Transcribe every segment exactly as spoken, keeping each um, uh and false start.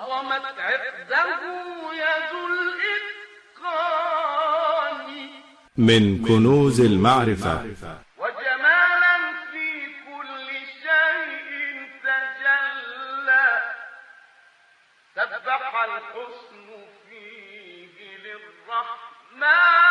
أهرمت عقده يد الإتقان من كنوز المعرفة وجمالا في كل شيء تجلى سبح الحسن فيه للرحمن.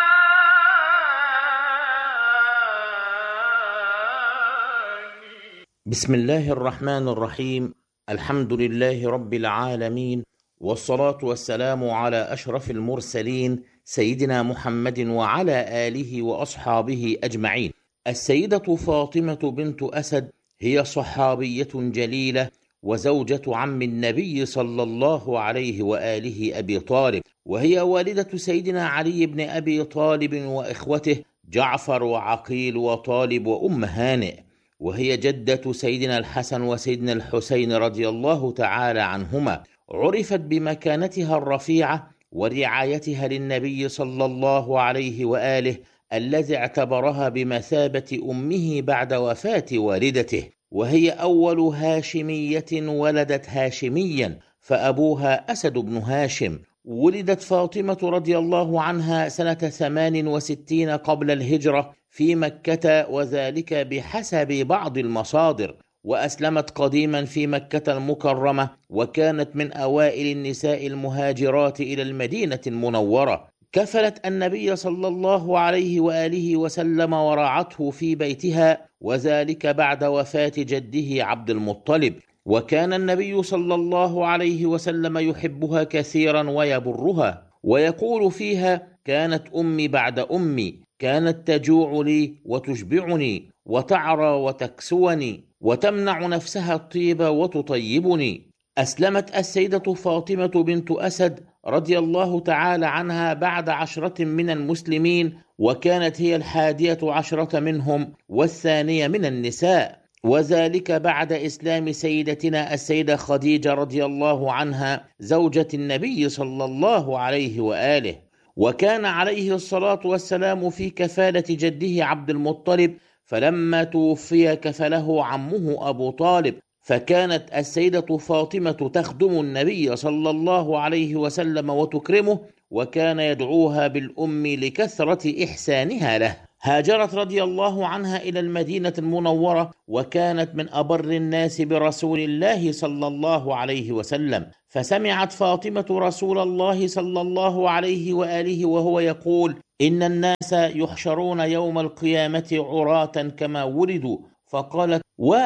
بسم الله الرحمن الرحيم. الحمد لله رب العالمين، والصلاة والسلام على أشرف المرسلين سيدنا محمد وعلى آله وأصحابه أجمعين. السيدة فاطمة بنت أسد هي صحابية جليلة وزوجة عم النبي صلى الله عليه وآله أبي طالب، وهي والدة سيدنا علي بن أبي طالب وإخوته جعفر وعقيل وطالب وأم هانئ، وهي جدة سيدنا الحسن وسيدنا الحسين رضي الله تعالى عنهما. عرفت بمكانتها الرفيعة ورعايتها للنبي صلى الله عليه وآله الذي اعتبرها بمثابة أمه بعد وفاة والدته، وهي أول هاشمية ولدت هاشميا فأبوها أسد بن هاشم. ولدت فاطمة رضي الله عنها سنة ثمان وستين قبل الهجرة في مكة، وذلك بحسب بعض المصادر، وأسلمت قديما في مكة المكرمة، وكانت من أوائل النساء المهاجرات إلى المدينة المنورة. كفلت النبي صلى الله عليه وآله وسلم ورعته في بيتها، وذلك بعد وفاة جده عبد المطلب، وكان النبي صلى الله عليه وسلم يحبها كثيرا ويبرها، ويقول فيها: كانت أمي بعد أمي، كانت تجوع لي وتشبعني وتعرى وتكسوني وتمنع نفسها الطيب وتطيبني. أسلمت السيدة فاطمة بنت أسد رضي الله تعالى عنها بعد عشرة من المسلمين، وكانت هي الحادية عشرة منهم والثانية من النساء، وذلك بعد إسلام سيدتنا السيدة خديجة رضي الله عنها زوجة النبي صلى الله عليه وآله. وكان عليه الصلاة والسلام في كفالة جده عبد المطلب، فلما توفي كفله عمه أبو طالب، فكانت السيدة فاطمة تخدم النبي صلى الله عليه وسلم وتكرمه، وكان يدعوها بالأم لكثرة إحسانها له. هاجرت رضي الله عنها إلى المدينة المنورة، وكانت من أبر الناس برسول الله صلى الله عليه وسلم، فسمعت فاطمة رسول الله صلى الله عليه وآله وهو يقول: إن الناس يحشرون يوم القيامة عراة كما ولدوا، فقالت: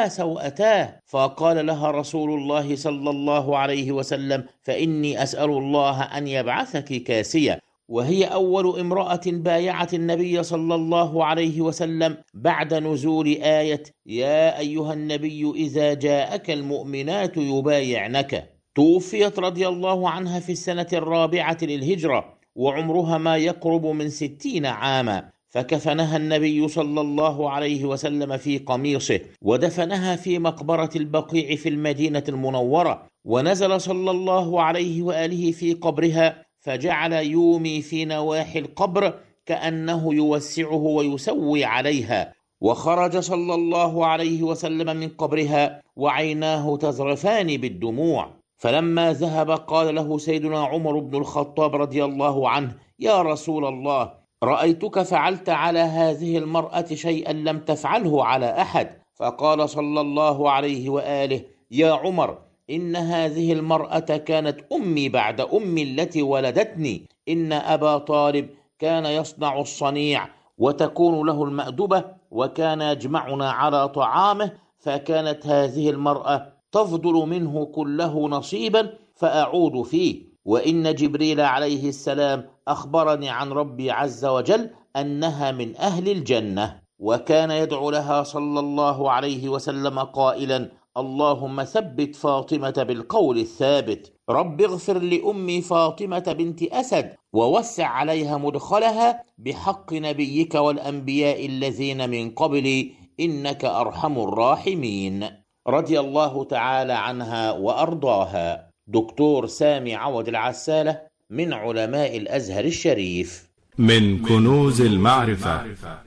وسوءتاه، فقال لها رسول الله صلى الله عليه وسلم: فإني أسأل الله أن يبعثك كاسية. وهي أول امرأة بايعت النبي صلى الله عليه وسلم بعد نزول آية: يا أيها النبي إذا جاءك المؤمنات يبايعنك. توفيت رضي الله عنها في السنة الرابعة للهجرة، وعمرها ما يقرب من ستين عاما، فكفنها النبي صلى الله عليه وسلم في قميصه، ودفنها في مقبرة البقيع في المدينة المنورة، ونزل صلى الله عليه وآله في قبرها، فجعل يومي في نواحي القبر كأنه يوسعه ويسوي عليها. وخرج صلى الله عليه وسلم من قبرها وعيناه تذرفان بالدموع، فلما ذهب قال له سيدنا عمر بن الخطاب رضي الله عنه: يا رسول الله، رأيتك فعلت على هذه المرأة شيئا لم تفعله على أحد. فقال صلى الله عليه وآله: يا عمر، إن هذه المرأة كانت أمي بعد أمي التي ولدتني. إن أبا طالب كان يصنع الصنيع وتكون له المأدبة، وكان يجمعنا على طعامه، فكانت هذه المرأة تفضل منه كله نصيبا فأعود فيه. وإن جبريل عليه السلام أخبرني عن ربي عز وجل أنها من أهل الجنة. وكان يدعو لها صلى الله عليه وسلم قائلا: اللهم ثبت فاطمة بالقول الثابت، رب اغفر لأمي فاطمة بنت أسد ووسع عليها مدخلها بحق نبيك والأنبياء الذين من قبلي، إنك أرحم الراحمين. رضي الله تعالى عنها وأرضاها. دكتور سامي عوض العسالة من علماء الأزهر الشريف. من كنوز المعرفة،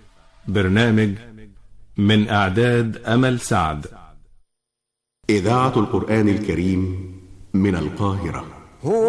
برنامج من إعداد أمل سعد. إذاعة القرآن الكريم من القاهرة. هو